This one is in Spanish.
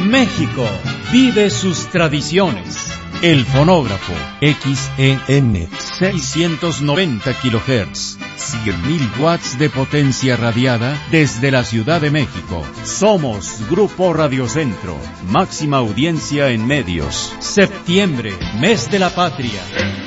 México vive sus tradiciones. El fonógrafo XEN 690 kHz, 100.000 watts de potencia radiada desde la Ciudad de México. Somos Grupo Radiocentro, máxima audiencia en medios. Septiembre, mes de la patria.